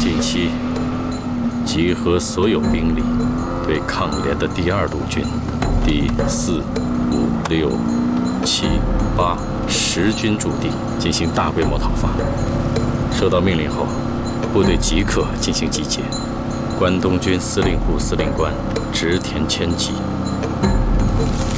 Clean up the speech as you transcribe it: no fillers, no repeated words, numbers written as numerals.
近期集合所有兵力，对抗联的第2路军、第4、5、6、7、8、10军驻地进行大规模讨伐。收到命令后，部队即刻进行集结。关东军司令部司令官植田谦吉。